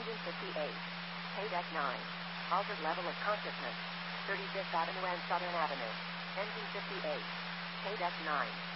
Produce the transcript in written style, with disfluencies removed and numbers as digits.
Engine 58. Paydeck 9. Altered level of consciousness. 35th Avenue and Southern Avenue. Engine 58. Paydeck 9.